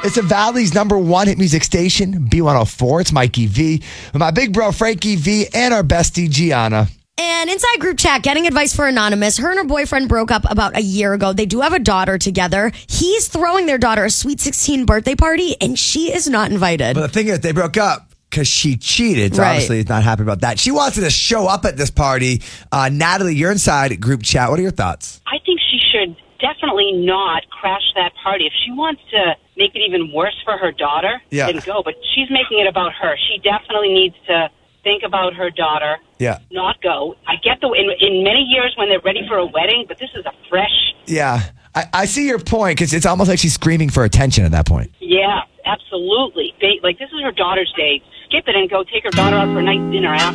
It's the Valley's #1 hit music station, B104. It's Mikey V. With my big bro, Frankie V, and our bestie, Gianna. And inside group chat, getting advice for Anonymous. Her and her boyfriend broke up about a year ago. They do have a daughter together. He's throwing their daughter a sweet 16 birthday party, and she is not invited. But the thing is, they broke up because she cheated. So Right. obviously he's not happy about that. She wanted to show up at this party. Natalie, you're inside group chat. What are your thoughts? I think she should definitely not crash that party. If she wants to make it even worse for her daughter, Yeah. then go. But she's making it about her. She definitely needs to think about her daughter, Yeah. not go. I get in many years when they're ready for a wedding, but this is a fresh. Yeah. I see your point because it's almost like she's screaming for attention at that point. Yeah, absolutely. This is her daughter's day. Skip it and go take her daughter out for a nice dinner after.